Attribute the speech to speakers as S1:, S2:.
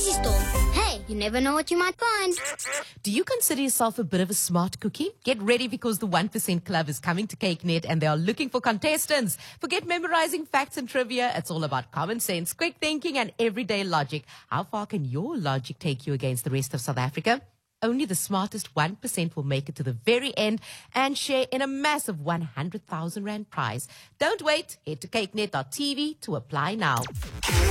S1: Easy Store. Hey, you never know what you might find.
S2: Do you consider yourself a bit of a smart cookie? Get ready because the 1% Club is coming to CakeNet and they are looking for contestants. Forget memorizing facts and trivia. It's all about common sense, quick thinking and everyday logic. How far can your logic take you against the rest of South Africa? Only the smartest 1% will make it to the very end and share in a massive 100,000 Rand prize. Don't wait. Head to cakenet.tv to apply now.